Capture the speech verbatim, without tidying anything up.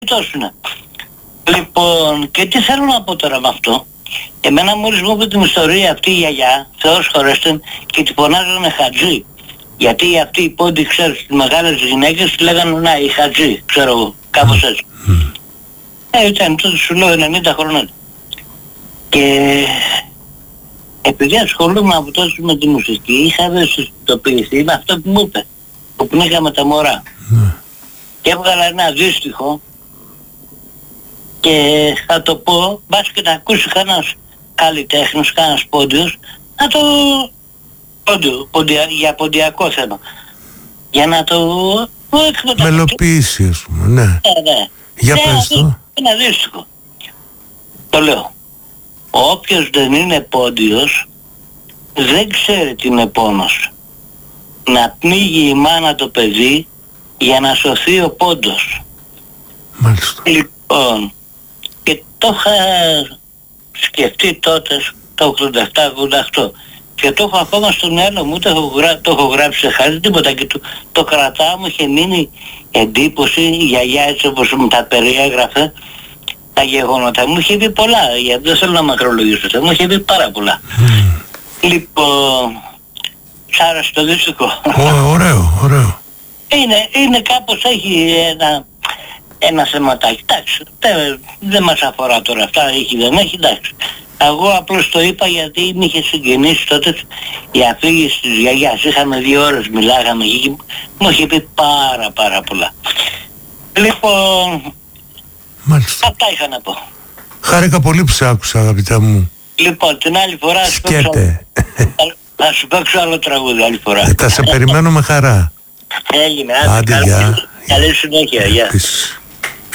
είναι. Λοιπόν, και τι θέλω να πω τώρα με αυτό. Εμένα μόλις μου είπε την ιστορία αυτή η γιαγιά, Θεός χωρέστε, και τη φωνάζανε Χατζή. Γιατί αυτοί οι πόντοι, ξέρεις, τις μεγάλες γυναίκες λέγανε να η Χατζή, ξέρω εγώ, κάπως έτσι. Mm. Ε, ήταν τότε σου λέω ενενήντα χρόνια. Και επειδή ασχολούμαι από τόσο με τη μουσική, είχα ευαισθητοποιηθεί με αυτό που μου είπε, που πνίγαμε τα μωρά. Mm. Και έβγαλα ένα αντίστοιχο και θα το πω, μπας και θα ακούσει κανένας καλλιτέχνης, κανένας πόντιος, να το πόντιο, ποντια, για ποντιακό θέμα. Για να το μελοποιήσει, ας πούμε, ναι. Ναι, ναι. Για ναι, πες το. Είναι αντίστοιχο. Το λέω. Όποιος δεν είναι πόντιος δεν ξέρει τι είναι πόνος. Να πνίγει η μάνα το παιδί για να σωθεί ο πόντος. Μάλιστα. Λοιπόν, και το είχα σκεφτεί τότε το ογδόντα επτά ογδόντα οκτώ και το έχω ακόμα στο μυαλό μου, το έχω, γρά... το έχω γράψει σε χάρη τίποτα και το, το κρατάω, μου είχε μείνει εντύπωση, η γιαγιά έτσι όπως μου τα περιέγραφε τα γεγονότα, μου είχε πει πολλά, γιατί δεν θέλω να μακρολογήσω, μου είχε πει πάρα πολλά. Mm. Λοιπόν, σ' άρεσε το δυστυχό. Ω, ωραίο, ωραίο. Είναι, είναι κάπως, έχει ένα, ένα θεματάκι, εντάξει, δεν, δεν μας αφορά τώρα αυτά, έχει δεν έχει, εντάξει. Εγώ απλώς το είπα γιατί με είχε συγκινήσει τότε η αφήγηση της γιαγιάς. Είχαμε δύο ώρες, μιλάγαμε και μου είχε πει πάρα πάρα πολλά. Λοιπόν, μάλιστα. Αυτά είχα να πω. Χάρηκα πολύ που σε άκουσα, αγαπητά μου. Λοιπόν, την άλλη φορά Σκέτε. θα σου παίξω άλλο τραγούδι άλλη φορά. Ε, θα σε περιμένω με χαρά. Έγινε, άντε, άντε, γεια. καλή συνέχεια, γεια.